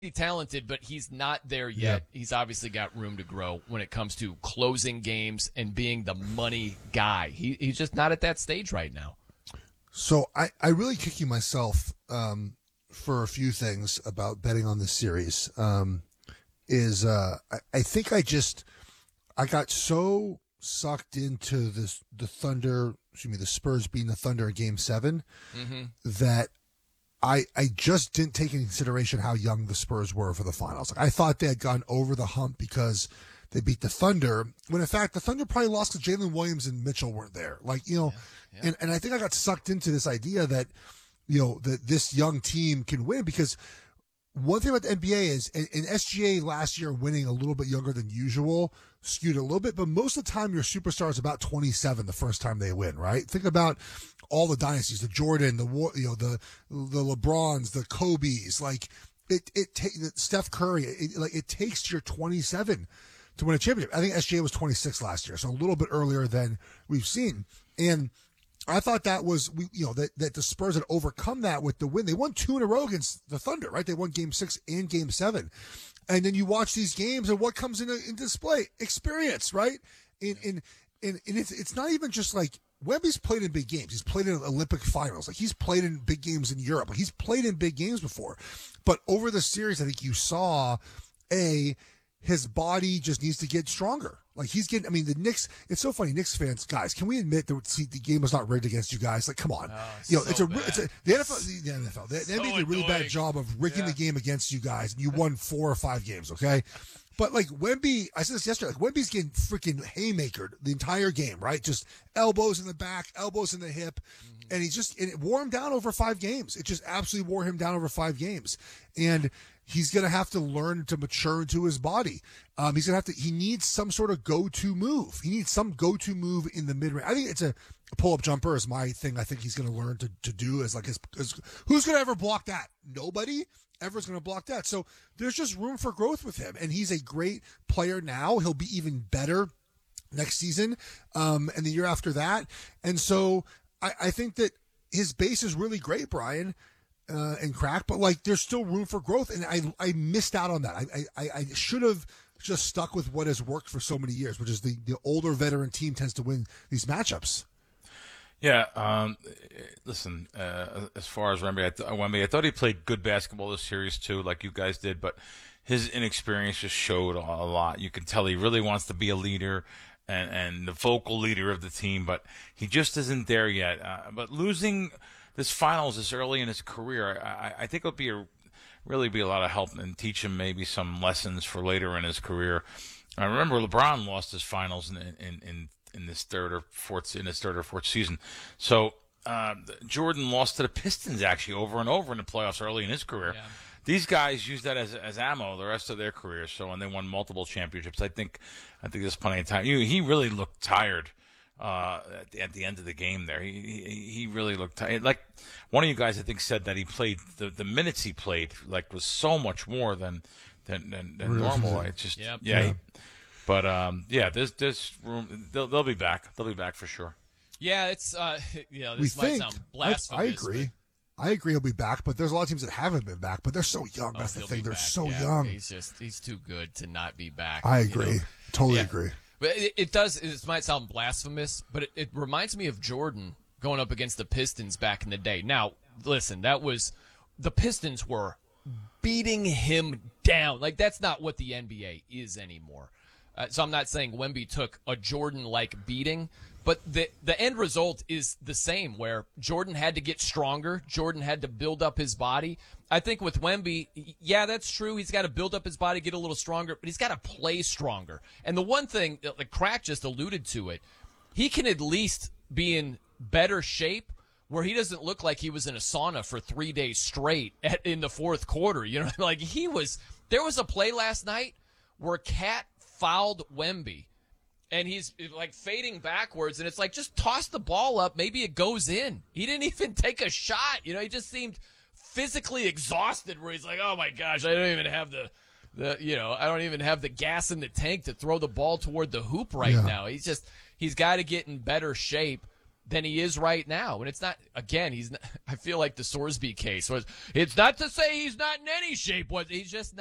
talented, but he's not there yet. Yeah. He's obviously got room to grow when it comes to closing games and being the money guy. He's just not at that stage right now. So I really kicking myself for a few things about betting on this series. I think I got so sucked into the Spurs beating the Thunder in Game 7 that I just didn't take into consideration how young the Spurs were for the finals. I thought they had gone over the hump because they beat the Thunder, when in fact the Thunder probably lost because Jalen Williams and Mitchell weren't there. And I think I got sucked into this idea that, that this young team can win, because one thing about the NBA is, in SGA last year winning a little bit younger than usual skewed a little bit, but most of the time your superstar is about 27 the first time they win, right? Think about all the dynasties, the Jordan, the LeBrons, the Kobe's, Steph Curry, it takes your 27 to win a championship. I think SGA was 26 last year, so a little bit earlier than we've seen. And I thought that was, that the Spurs had overcome that with the win. They won 2 in a row against the Thunder, right? They won Game 6 and Game 7. And then you watch these games, and what comes into display? Experience, right? And it's not even just like, Wemby's played in big games. He's played in Olympic finals. He's played in big games in Europe. He's played in big games before. But over the series, I think you saw, his body just needs to get stronger. The Knicks, it's so funny, Knicks fans, guys, can we admit that the game was not rigged against you guys? Come on. The NFL, the NBA did a really bad job of rigging the game against you guys, and you won 4 or 5 games, okay? But Wemby, I said this yesterday, Wemby's getting freaking haymakered the entire game, right? Just elbows in the back, elbows in the hip, and it wore him down over 5 games. It just absolutely wore him down over 5 games. And he's going to have to learn to mature into his body. He needs some sort of go-to move. He needs some go-to move in the mid-range. I think it's a pull-up jumper is my thing. I think he's going to learn to do as who's going to ever block that? Nobody ever's going to block that. So there's just room for growth with him. And he's a great player now. He'll be even better next season, and the year after that. And so I think that his base is really great, Brian. And crack, but there's still room for growth, and I missed out on that. I should have just stuck with what has worked for so many years, which is the older veteran team tends to win these matchups. Yeah, listen, as far as Wemby, I thought he played good basketball this series too, like you guys did, but his inexperience just showed a lot. You can tell he really wants to be a leader and the vocal leader of the team, but he just isn't there yet. But losing this finals this early in his career, I think it'll really be a lot of help and teach him maybe some lessons for later in his career. I remember LeBron lost his finals in his third or fourth season. So Jordan lost to the Pistons actually over and over in the playoffs early in his career. Yeah. These guys use that as ammo the rest of their career. So, and they won multiple championships. I think there's plenty of time. He really looked tired. At the end of the game there, he really looked tired. Like one of you guys, I think, said that he played the minutes he played was so much more than normal. It's just there's room. They'll be back. They'll be back for sure. Yeah, it's this might sound blasphemous. I agree he'll be back, but there's a lot of teams that haven't been back, but they're so young. That's the thing. They're so young. He's too good to not be back. I agree. Totally agree. But it might sound blasphemous, but it reminds me of Jordan going up against the Pistons back in the day. Now, listen, the Pistons were beating him down. That's not what the NBA is anymore. So I'm not saying Wemby took a Jordan-like beating, but the end result is the same, where Jordan had to get stronger. Jordan had to build up his body. I think with Wemby, yeah, that's true. He's got to build up his body, get a little stronger, but he's got to play stronger. And the one thing, Crack just alluded to it, he can at least be in better shape where he doesn't look like he was in a sauna for 3 days straight in the fourth quarter. There was a play last night where Cat fouled Wemby, and he's fading backwards, and it's just toss the ball up, maybe it goes in. He didn't even take a shot. He just seemed physically exhausted, where he's like, oh my gosh, I don't even have I don't even have the gas in the tank to throw the ball toward the hoop right now. He's got to get in better shape. than he is right now. And it's not, again, he's not, I feel like the Sorsby case was, it's not to say he's not in any shape, he's just not.